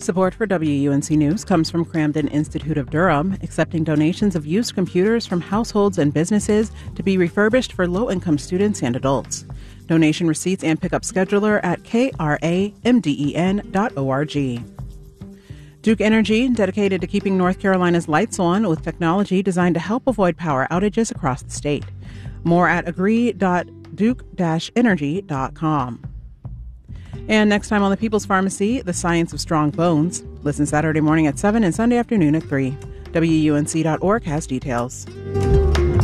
Support for WUNC News comes from Camden Institute of Durham, accepting donations of used computers from households and businesses to be refurbished for low-income students and adults. Donation receipts and pickup scheduler at kramden.org. Duke Energy, dedicated to keeping North Carolina's lights on with technology designed to help avoid power outages across the state. More at agree.duke-energy.com. And next time on The People's Pharmacy, The Science of Strong Bones. Listen Saturday morning at 7 and Sunday afternoon at 3. WUNC.org has details.